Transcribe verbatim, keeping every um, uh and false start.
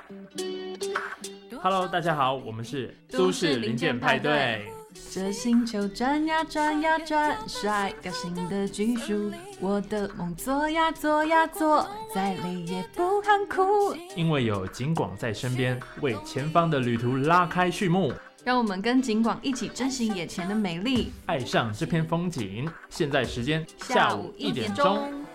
Hello， 大家好，我们是都市零件派对。 这星球转呀转呀转，甩个新的技术，我的梦做呀做呀做，再累也不喊苦。 因为有景广在身边，为前方的旅途拉开序幕。 让我们跟景广一起珍惜眼前的美丽， 爱上这片风景。现在时间下午一点钟。